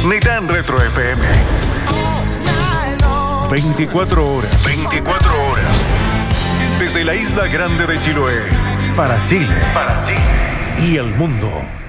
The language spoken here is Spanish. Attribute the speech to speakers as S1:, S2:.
S1: ni tan retro FM. 24 horas. 24 horas. Desde la isla grande de Chiloé. Para Chile. Para Chile. Y el mundo.